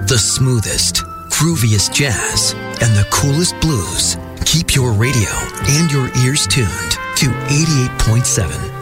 The smoothest, grooviest jazz, and the coolest blues. Keep your radio and your ears tuned to 88.7